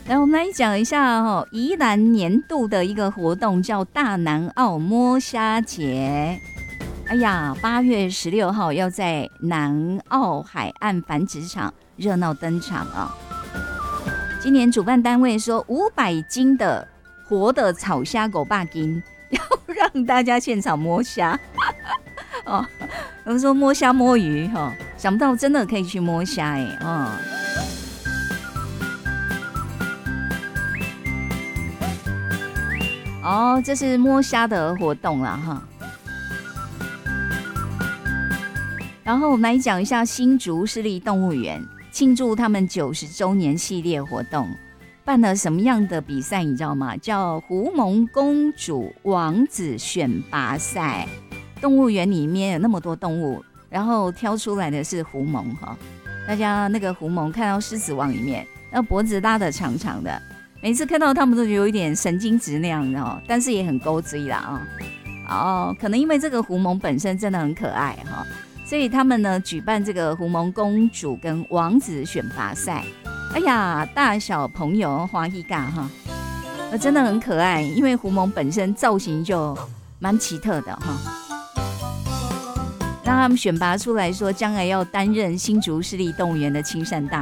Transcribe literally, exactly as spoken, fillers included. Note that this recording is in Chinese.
来，我们来讲一下哦，宜兰年度的一个活动叫大南澳摸虾节。哎呀，八月十六号要在南澳海岸繁殖场热闹登场啊！今年主办单位说，五百斤的活的草虾狗爸筋，要让大家现场摸虾。哦，我们说摸虾摸鱼哈、哦，想不到真的可以去摸虾哎哦。哦，这是摸虾的活动啦哈。然后我们来讲一下新竹市立动物园庆祝他们九十周年系列活动，办了什么样的比赛你知道吗？叫狐獴公主王子选拔赛。动物园里面有那么多动物，然后挑出来的是狐獴哈。大家那个狐獴看到狮子王里面，那脖子拉得长长的。每次看到他们都有一点神经质那样的哦，但是也很勾追啦啊、哦。哦，可能因为这个狐獴本身真的很可爱哈、哦，所以他们呢举办这个狐獴公主跟王子选拔赛。哎呀，大小朋友欢喜嘎哈，真的很可爱，因为狐獴本身造型就蛮奇特的哈。让他们选拔出来说，将来要担任新竹市立动物园的亲善大